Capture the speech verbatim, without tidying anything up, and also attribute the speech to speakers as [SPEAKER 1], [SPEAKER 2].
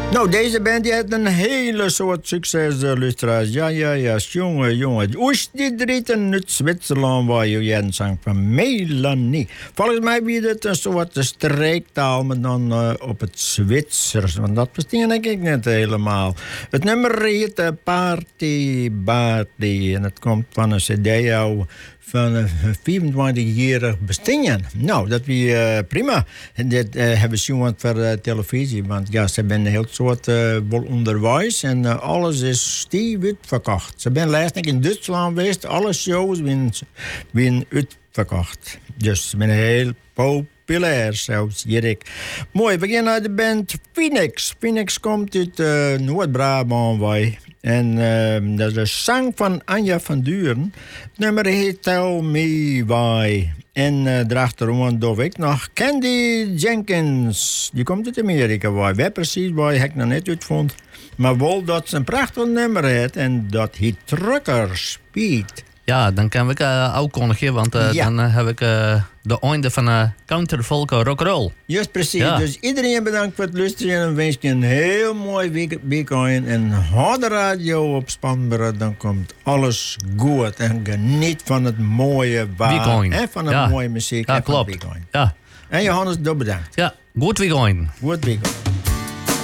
[SPEAKER 1] Nou, deze band die heeft een hele soort succes, uh, luisteraars. Ja, ja, ja, jongen, jongen. Oes die drieten uit Zwitserland waar je een zang van Melanie. Volgens mij biedt het een soort streektaal, maar dan uh, op het Zwitsers. Want dat verstaan ik niet helemaal. Het nummer heet uh, Party Party. En het komt van een cd ouwe. Van een vierentwintig-jarig bestaan. Nou, dat is uh, prima. En dit uh, hebben ze gewoon voor uh, televisie. Want ja, ze zijn een heel soort uh, onderwijs. En uh, alles is stief uitverkocht. Ze zijn laatst in Duitsland geweest. Alle shows zijn uitverkocht. Dus ze zijn heel populair, zoals Jirik. Mooi, we gaan naar de band Phoenix. Phoenix komt uit uh, Noord-Brabant. Wij. En uh, dat is een zang van Anja van Duren. Het nummer heet Tell Me Why. En uh, daarachterom doe ik nog Candy Jenkins. Die komt uit Amerika. Waar wij precies waar heb ik nog net uitvond. Maar wel dat ze een prachtig nummer heeft. En dat heet Trucker Speed.
[SPEAKER 2] Ja, dan kan ik uh, ook kondigen, want uh, ja. dan uh, heb ik uh, de einde van uh, Counter Folk Rock'n'Roll.
[SPEAKER 1] Juist precies.
[SPEAKER 2] Ja.
[SPEAKER 1] Dus iedereen bedankt voor het luisteren en wens je een heel mooi weekend. En hou de radio op Spanberen, dan komt alles goed. En geniet van het mooie waar en van de
[SPEAKER 2] ja.
[SPEAKER 1] mooie muziek.
[SPEAKER 2] Ja,
[SPEAKER 1] en
[SPEAKER 2] klopt.
[SPEAKER 1] Van
[SPEAKER 2] ja.
[SPEAKER 1] En Johannes, doe bedankt.
[SPEAKER 2] Ja, goed weekend.
[SPEAKER 1] Goed weekend.